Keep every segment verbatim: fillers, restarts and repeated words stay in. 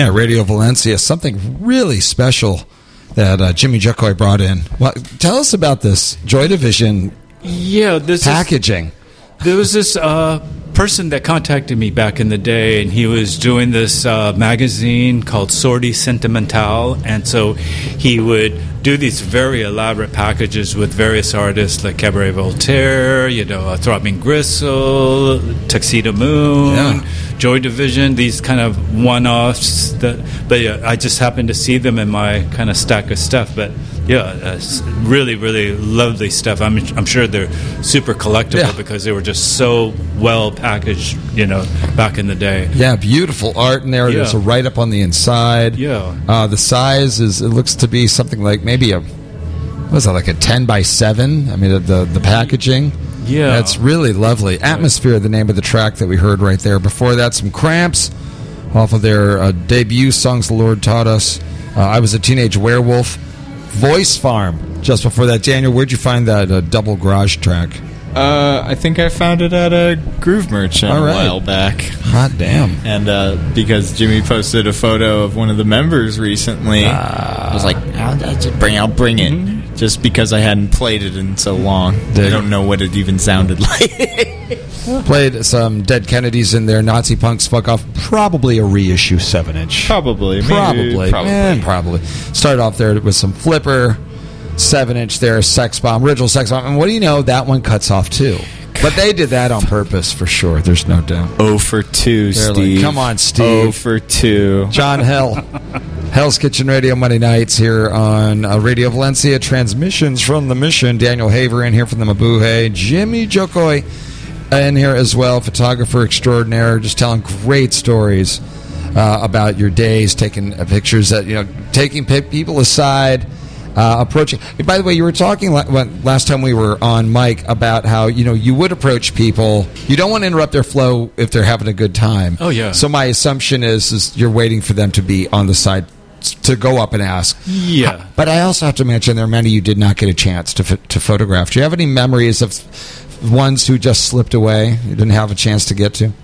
Yeah, Radio Valencia, something really special that uh, Jimmy Jokoy brought in. Well, tell us about this Joy Division yeah, this packaging. Is, there was this uh, person that contacted me back in the day, and he was doing this uh, magazine called Sortie Sentimental, and so he would do these very elaborate packages with various artists like Cabaret Voltaire, you know, uh, Throbbing Gristle, Tuxedo Moon, yeah. Joy Division, these kind of one-offs. That, but yeah, I just happened to see them in my kind of stack of stuff. But yeah, uh, really, really lovely stuff. I'm I'm sure they're super collectible yeah. because they were just so well packaged, you know, back in the day. Yeah, beautiful art in there. Yeah. There's a write-up on the inside. Yeah. Uh, the size is, it looks to be something like maybe a, what is that, like a ten by seven? I mean, the the, the packaging. Yeah. That's really lovely. Atmosphere, the name of the track that we heard right there. Before that, some Cramps off of their uh, debut songs the Lord taught us. Uh, I Was a Teenage Werewolf. Voice Farm. Just before that, Daniel, where'd you find that uh, double garage track? Uh, I think I found it at a Groove Merchant All right. a while back. Hot damn. And uh, because Jimmy posted a photo of one of the members recently, uh, I was like, I'll, I'll just bring, I'll bring it. Mm-hmm. Just because I hadn't played it in so long. Did I don't know what it even sounded like. Played some Dead Kennedys in there, Nazi Punks, Fuck Off. Probably a reissue seven inch. Probably. Probably. Maybe, probably. Man, probably. Started off there with some Flipper, seven inch there, Sex Bomb, original Sex Bomb. And what do you know? That one cuts off too. But they did that on purpose for sure. There's no doubt. Oh for two, They're Steve. Like, come on, Steve. Oh for two. John Hell. Hell's Kitchen Radio Monday nights here on uh, Radio Valencia. Transmissions from the Mission. Daniel Haver in here from the Mabuhay. Jimmy Jokoy in here as well. Photographer extraordinaire. Just telling great stories uh, about your days. Taking uh, pictures that, you know, taking pe- people aside. Uh, approaching. By the way, you were talking la- last time we were on mic about how, you know, you would approach people. You don't want to interrupt their flow if they're having a good time. Oh, yeah. So my assumption is, is you're waiting for them to be on the side to go up and ask. Yeah. But I also have to mention there are many you did not get a chance to to photograph. Do you have any memories of ones who just slipped away you didn't have a chance to get to?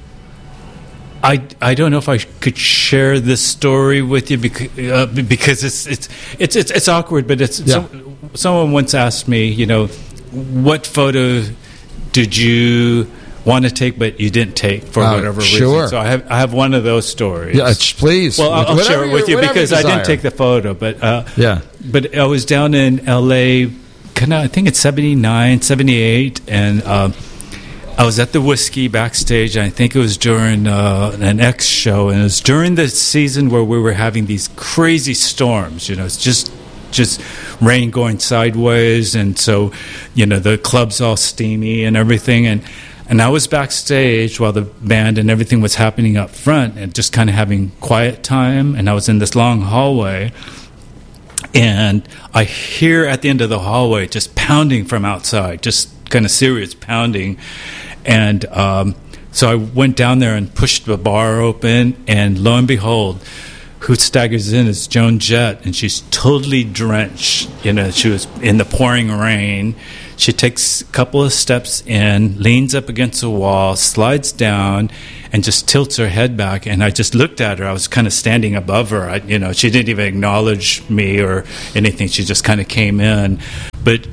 I, I don't know if I could share this story with you because uh, because it's it's it's it's, it's awkward. But it's yeah. some, someone once asked me, you know, what photo did you want to take but you didn't take for uh, whatever sure. reason? So I have I have one of those stories. Yeah, please. Well, I'll, I'll share it with you because you I didn't take the photo, but uh, yeah. But I was down in L A. Kind of, I think it's seventy-nine, seventy-eight, and. Uh, I was at the Whiskey backstage, and I think it was during uh, an X show, and it was during the season where we were having these crazy storms. You know, it's just just rain going sideways, and so, you know, the club's all steamy and everything. And, and I was backstage while the band and everything was happening up front and just kind of having quiet time, and I was in this long hallway. And I hear at the end of the hallway just pounding from outside, just kind of serious pounding. And um, so I went down there and pushed the bar open, and lo and behold, who staggers in is Joan Jett, and she's totally drenched. You know, she was in the pouring rain. She takes a couple of steps in, leans up against the wall, slides down, and just tilts her head back. And I just looked at her. I was kind of standing above her. I, you know, she didn't even acknowledge me or anything. She just kind of came in. But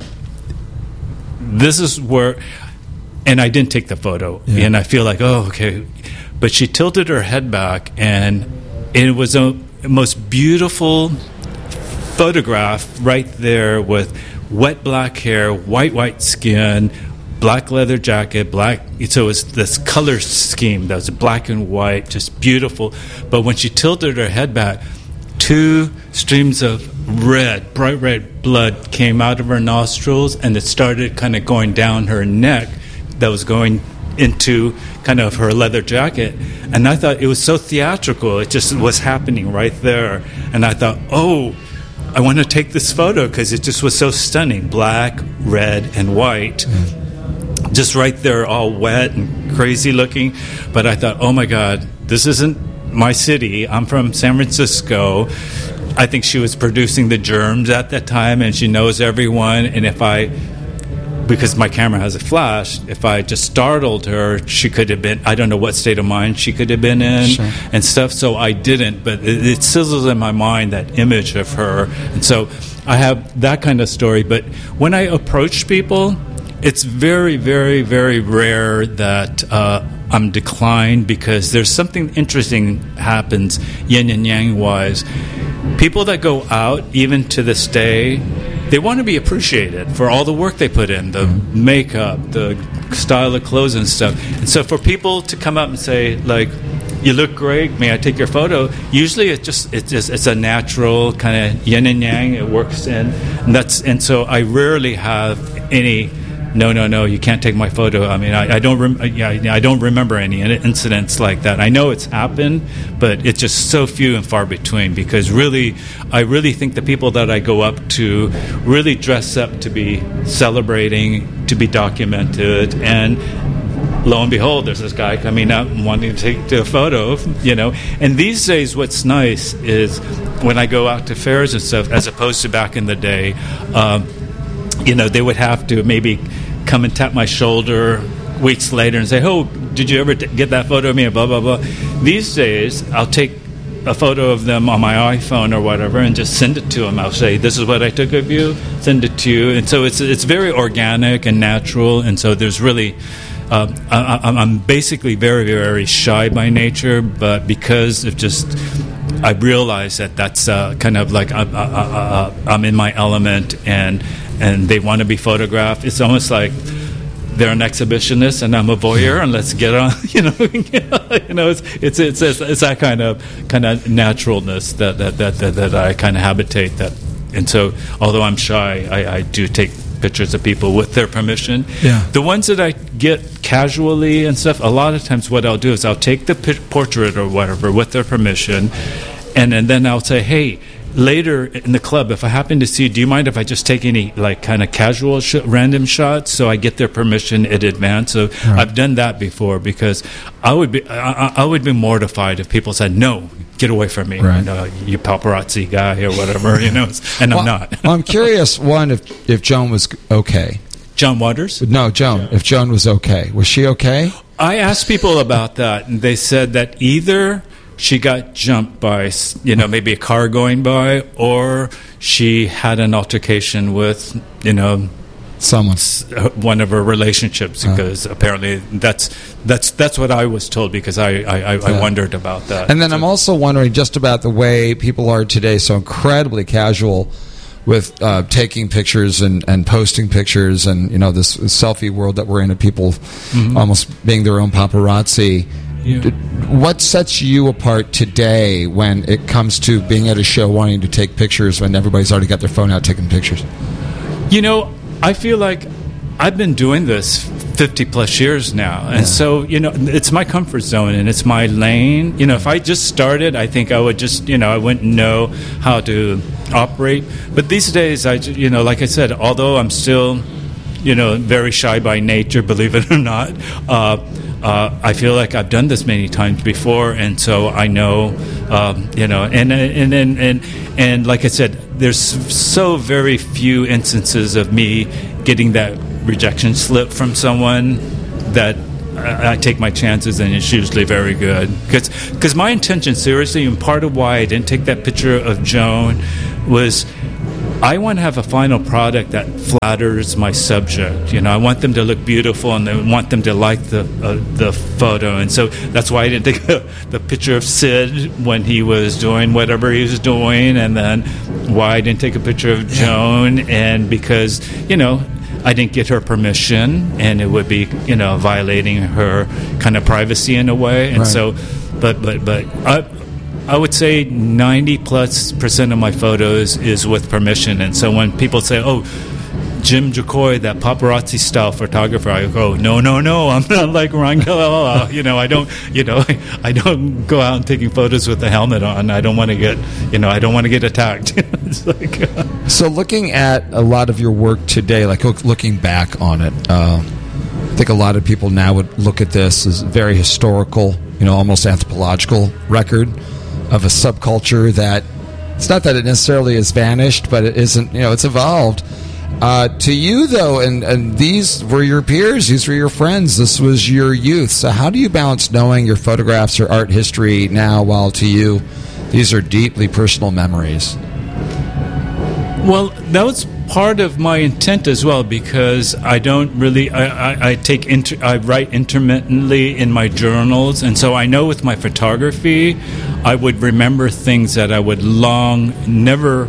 this is where... And I didn't take the photo. Yeah. And I feel like, oh, okay. But she tilted her head back, and it was a most beautiful photograph right there with wet black hair, white, white skin, black leather jacket, black. So it was this color scheme that was black and white, just beautiful. But when she tilted her head back, two streams of red, bright red blood came out of her nostrils, and it started kind of going down her neck. That was going into kind of her leather jacket. And I thought it was so theatrical. It just was happening right there. And I thought, oh, I want to take this photo because it just was so stunning. Black, red, and white. Mm. Just right there, all wet and crazy looking. But I thought, oh, my God, this isn't my city. I'm from San Francisco. I think she was producing the Germs at that time, and she knows everyone. And if I... because my camera has a flash, if I just startled her, she could have been, I don't know what state of mind she could have been in Sure. and stuff. So I didn't, but it, it sizzles in my mind, that image of her. And so I have that kind of story. But when I approach people, it's very, very, very rare that uh, I'm declined, because there's something interesting happens yin and yang wise. People that go out, even to this day, they want to be appreciated for all the work they put in, the makeup, the style of clothes and stuff. And so for people to come up and say, like, you look great, may I take your photo? Usually it's just it's just it's a natural kind of yin and yang. It works in, and that's and so I rarely have any. No, no, no! You can't take my photo. I mean, I, I don't. Rem- yeah, I don't remember any incidents like that. I know it's happened, but it's just so few and far between. Because really, I really think the people that I go up to really dress up to be celebrating, to be documented, and lo and behold, there's this guy coming up and wanting to take a photo. You know, and these days, what's nice is when I go out to fairs and stuff, as opposed to back in the day. Um, you know, they would have to maybe come and tap my shoulder weeks later and say, oh, did you ever t- get that photo of me, blah, blah, blah. These days, I'll take a photo of them on my iPhone or whatever and just send it to them. I'll say, this is what I took of you, send it to you. And so it's it's very organic and natural, and so there's really... Uh, I, I'm basically very, very shy by nature, but because of just... I realize that that's uh, kind of like I, I, I, I'm in my element, and and they want to be photographed. It's almost like they're an exhibitionist and I'm a voyeur, and let's get on. You know, you know, it's it's it's it's, it's that kind of kind of naturalness that that that that, that I kind of habitate. That, and so although I'm shy, I, I do take pictures of people with their permission. Yeah. The ones that I get casually and stuff, a lot of times what I'll do is I'll take the p- portrait or whatever with their permission, and, and then I'll say, hey, later in the club, if I happen to see, do you mind if I just take any like kind of casual sh- random shots, so I get their permission in advance? So right. I've done that before, because I would be I, I would be mortified if people said, no, get away from me, right. you, know, you paparazzi guy or whatever, you know, and well, I'm not. Well, I'm curious, one, if if Joan was okay. John Waters? No, Joan. If Joan was okay. Was she okay? I asked people about that, and they said that either she got jumped by, you know, maybe a car going by, or she had an altercation with, you know, someone, one of her relationships, because uh. apparently that's that's that's what I was told, because I I, I, yeah. I wondered about that. And then so, I'm also wondering just about the way people are today, so incredibly casual with uh, taking pictures and, and posting pictures, and you know this selfie world that we're in, of people mm-hmm. almost being their own paparazzi. Yeah. What sets you apart today when it comes to being at a show wanting to take pictures when everybody's already got their phone out taking pictures? You know, I feel like I've been doing this fifty plus years now, and yeah. so, you know, it's my comfort zone and it's my lane. You know, if I just started, I think I would just, you know, I wouldn't know how to operate. But these days, I, you know, like I said, although I'm still, you know, very shy by nature, believe it or not, uh, uh, I feel like I've done this many times before, and so I know, um, you know, and and and and and like I said, there's so very few instances of me getting that rejection slip from someone that I, I take my chances, and it's usually very good. Because because my intention, seriously, and part of why I didn't take that picture of Joan was I want to have a final product that flatters my subject. You know, I want them to look beautiful, and I want them to like the uh, the photo. And so that's why I didn't take the picture of Sid when he was doing whatever he was doing, and then why I didn't take a picture of Joan, and because, you know, I didn't get her permission, and it would be, you know, violating her kind of privacy in a way. And right. so, but but but I, I would say ninety plus percent of my photos is with permission. And so when people say, "Oh, Jim Jokoy, that paparazzi style photographer," I go, "No, no, no, I'm not like Ron Galella. You know, I don't, you know, I, I don't go out and taking photos with the helmet on. I don't want to get, you know, I don't want to get attacked." It's like, uh, so looking at a lot of your work today, like look, looking back on it, uh, I think a lot of people now would look at this as a very historical, you know, almost anthropological record of a subculture that, it's not that it necessarily has vanished, but it isn't, you know, it's evolved. Uh, to you, though, and, and these were your peers, these were your friends, this was your youth. So how do you balance knowing your photographs or art history now while to you these are deeply personal memories? Well, that was part of my intent as well, because I don't really, I, I, I take, inter, I write intermittently in my journals, and so I know with my photography, I would remember things that I would long never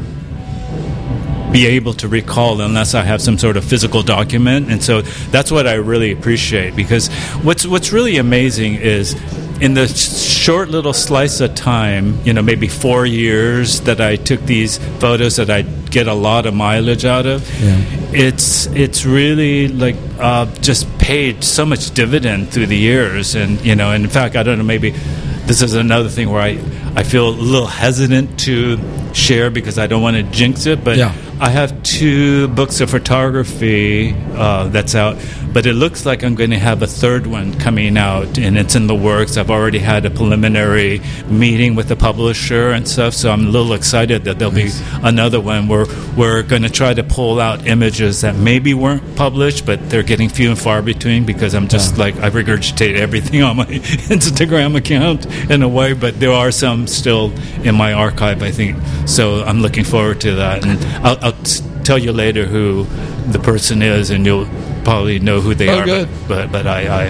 be able to recall unless I have some sort of physical document. And so that's what I really appreciate, because what's what's really amazing is in the short little slice of time, you know, maybe four years that I took these photos that I get a lot of mileage out of, yeah. it's it's really like uh, just paid so much dividend through the years. And, you know, and in fact, I don't know, maybe this is another thing where I, I feel a little hesitant to share because I don't want to jinx it, but yeah. I have two books of photography uh, that's out, but it looks like I'm going to have a third one coming out, and it's in the works. I've already had a preliminary meeting with the publisher and stuff, so I'm a little excited that there'll nice. be another one where we're going to try to pull out images that maybe weren't published, but they're getting few and far between because I'm just yeah. like, I regurgitate everything on my Instagram account in a way, but there are some still in my archive, I think. So I'm looking forward to that, and I'll, I'll t- tell you later who the person is, and you'll probably know who they oh, are. Good. But, but but I,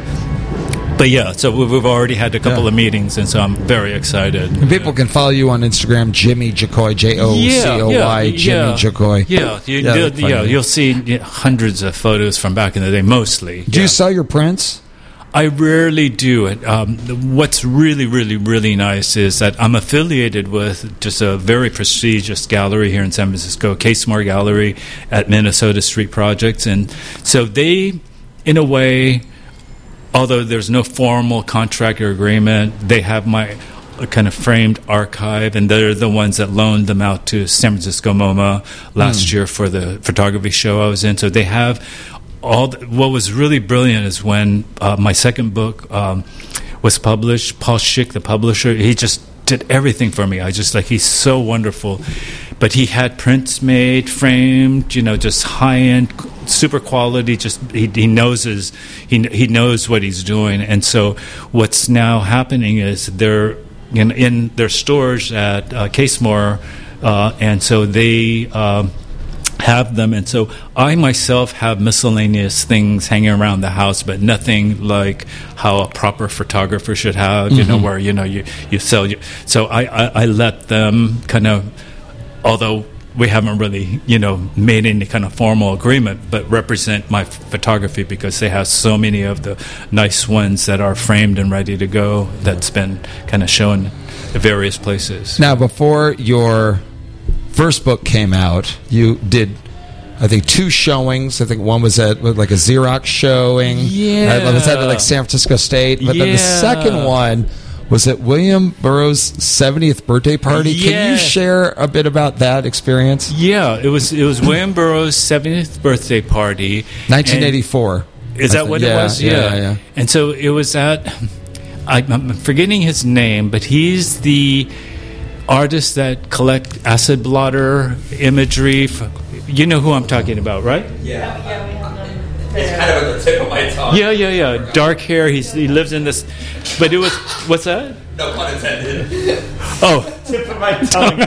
I but yeah. So we've already had a couple yeah. of meetings, and so I'm very excited. And people can follow you on Instagram, Jimmy Jokoy, J O C O Y, yeah, Jimmy yeah, Jokoy. Yeah, you, yeah, you'll, yeah, you'll see hundreds of photos from back in the day, mostly. Do yeah. you sell your prints? I rarely do it. Um, what's really, really, really nice is that I'm affiliated with just a very prestigious gallery here in San Francisco, Casemore Gallery at Minnesota Street Projects. And so they, in a way, although there's no formal contract or agreement, they have my kind of framed archive, and they're the ones that loaned them out to San Francisco MoMA last mm. year for the photography show I was in. So they have... All the, what was really brilliant is when uh, my second book um, was published, Paul Schick, the publisher, he just did everything for me. I just like, he's so wonderful. But he had prints made, framed, you know, just high-end, super quality. Just he, he knows his, he he knows what he's doing. And so what's now happening is they're in, in their stores at uh, Casemore, uh, and so they. Uh, have them, and so I myself have miscellaneous things hanging around the house, but nothing like how a proper photographer should have, you mm-hmm. know, where, you know, you, you sell you. So I, I, I let them kind of, although we haven't really, you know, made any kind of formal agreement, but represent my photography because they have so many of the nice ones that are framed and ready to go that's been kind of shown at various places. Now, before your first book came out, you did, I think, two showings. I think one was at like a Xerox showing. Yeah. Uh, was that at like San Francisco State? But yeah. then the second one was at William Burroughs' seventieth birthday party. Yeah. Can you share a bit about that experience? Yeah, it was it was William Burroughs' seventieth birthday party. nineteen eighty-four. Is that what yeah, it was? Yeah. yeah, yeah. And so it was at, I'm forgetting his name, but he's the artists that collect acid blotter imagery. For, you know who I'm talking about, right? Yeah. yeah we have them it's kind of at the tip of my tongue. Yeah, yeah, yeah. Dark hair. He's, he lives in this. But it was, what's that? No pun intended. Oh. Tip of my tongue.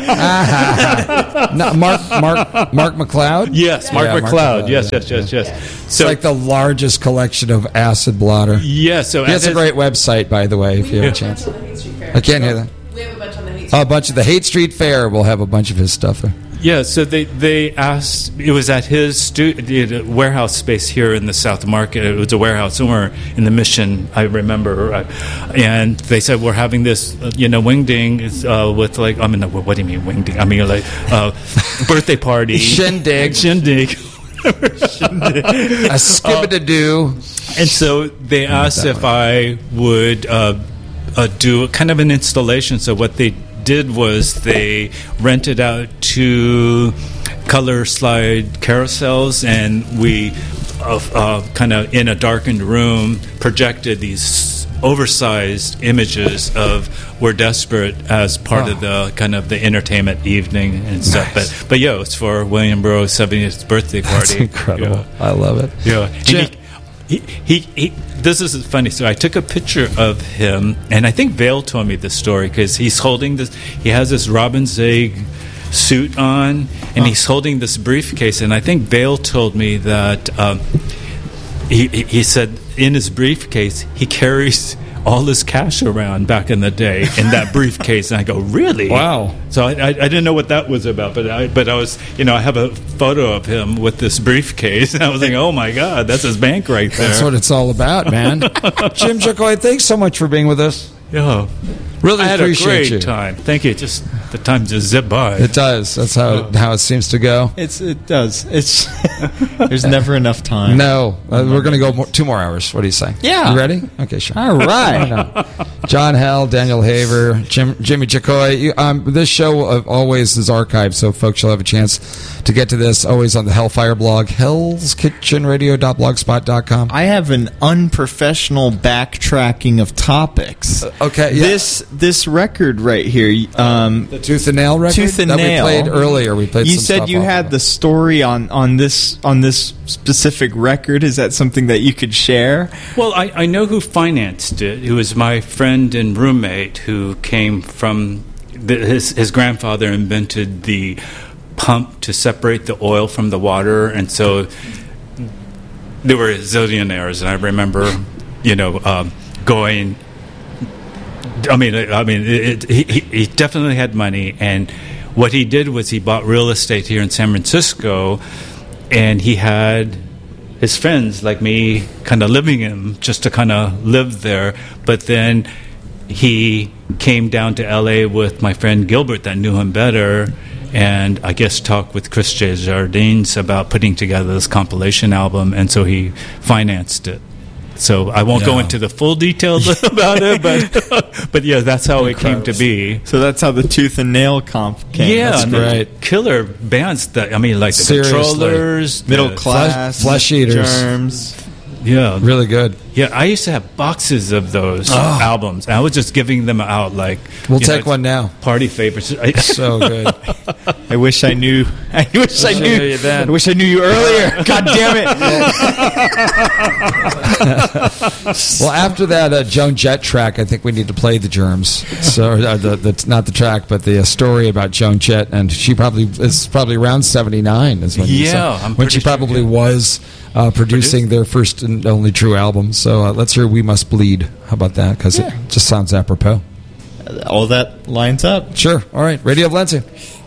no, Mark Mark Mark McLeod? Yes, Mark yeah, McLeod. Mark McLeod. Yes, yes, yes, yes. It's So, like the largest collection of acid blotter. Yeah, so. He has a great website, by the way, if you have a chance. I can't hear that. We have a bunch on the Hate Street Oh, a bunch of the Hate Street Fair will have a bunch of his stuff there. Yeah, so they, they asked, it was at his stu- the warehouse space here in the South Market. It was a warehouse somewhere in the Mission, I remember. Uh, and they said, we're having this, uh, you know, wingding uh, with like, I mean, what do you mean wingding? I mean, like, uh, birthday party. Shindig. Shindig. A skibidi-doo. And so they asked if I would uh, uh, do kind of an installation. So what they did was they rented out two color slide carousels, and we uh, uh, kind of in a darkened room projected these oversized images of We're Desperate as part Oh. of the kind of the entertainment evening and stuff. Nice. But but yeah, it's for William Burroughs' seventieth birthday party. That's incredible. Yeah. I love it. Yeah. And Jim- he, he, he, he, this is funny. So I took a picture of him, and I think Vale told me this story because he's holding this. He has this robin's egg suit on, and he's holding this briefcase. And I think Vale told me that um, he, he he said in his briefcase he carries all this cash around back in the day in that briefcase. And I go, really? Wow. So I, I, I didn't know what that was about, but I but I was, you know, I have a photo of him with this briefcase, and I was like, oh my God, that's his bank right there. That's what it's all about, man. Jim Jokoy, thanks so much for being with us. Yeah. Really I had appreciate a great you. time. Thank you. Just the time just zipped by. It does. That's how it, how it seems to go. It's it does. It's there's never enough time. No, uh, we're going to go more, two more hours. What do you say? Yeah. You ready? Okay, sure. All right. No. John Hell, Daniel Haver, Jim, Jimmy Jokoy. You, um, this show uh, always is archived, so folks will have a chance to get to this. Always on the Hellfire blog, hell's kitchen radio dot blogspot dot com. I have an unprofessional backtracking of topics. Okay, yeah. This this record right here. Um, The Tooth and Nail record Tooth and that Nail. we played earlier. We played. You some said stuff you off had of the it. story on, on this on this specific record. Is that something that you could share? Well, I, I know who financed it. It was my friend and roommate who came from the, his his grandfather invented the pump to separate the oil from the water, and so they were zillionaires. And I remember, you know, um, going. I mean, I mean, it, it, he, he definitely had money, and what he did was he bought real estate here in San Francisco, and he had his friends like me kind of living in him just to kind of live there. But then he came down to L A with my friend Gilbert that knew him better, and I guess talked with Chris J. Jardines about putting together this compilation album, and so he financed it. So I won't go Yeah. into the full details about it, but but yeah, that's how it came to be. So that's how the Tooth and Nail comp came. Yeah, That's I mean, great. killer bands that I mean, like the Seriously. Controllers, Middle the- class, Flesh Eaters. Germs. Yeah, Really good. yeah. I used to have boxes of those albums. I was just giving them out like We'll you take know, one now. party favorites. I- So good. I wish I knew. I wish I I knew. knew you then. I wish I knew you earlier. God damn it! Well, after that uh, Joan Jett track, I think we need to play the Germs. So uh, the, the not the track, but the uh, story about Joan Jett, and she probably is probably around seventy-nine. Is when you Yeah, said- I'm when pretty she sure, probably yeah. was uh, producing their first and only true album. So uh, let's hear "We Must Bleed." How about that? Because Yeah. it just sounds apropos. All that lines up. Sure. All right. Radio Valencia.